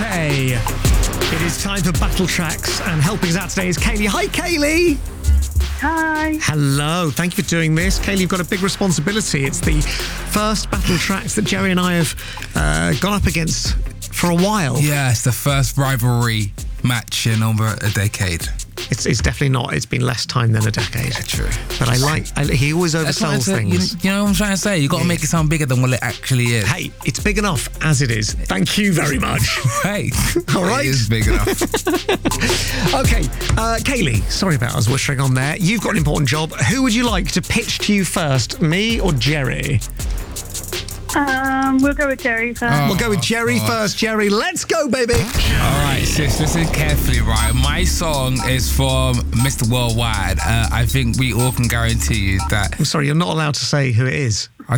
Okay. It is time for Battle Tracks, and helping us out today is Kaylee. Hi, Kaylee. Hi. Hello. Thank you for doing this. Kaylee, you've got a big responsibility. It's the first Battle Tracks that Jerry and I have gone up against for a while. Yeah, it's the first rivalry match in over a decade. It's definitely not. It's been less time than a decade. Yeah, true. But he always oversells things. You know what I'm trying to say? You've got to make it sound bigger than what it actually is. Hey, it's big enough as it is. Thank you very much. Hey. All right. It is big enough. Okay, Kaylee, sorry about us whistling on there. You've got an important job. Who would you like to pitch to you first, me or Jerry? We'll go with Jerry first. We'll go with Jerry first. Jerry, let's go, baby. All right, sis, listen carefully, right? My song is from Mr. Worldwide. I think we all can guarantee you that... I'm sorry, you're not allowed to say who it is. I